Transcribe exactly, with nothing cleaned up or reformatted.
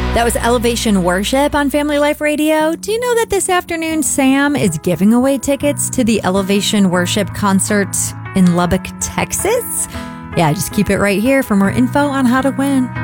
That was Elevation Worship on Family Life Radio. Do you know that this afternoon Sam is giving away tickets to the Elevation Worship concert in Lubbock, Texas? Yeah, just keep it right here for more info on how to win.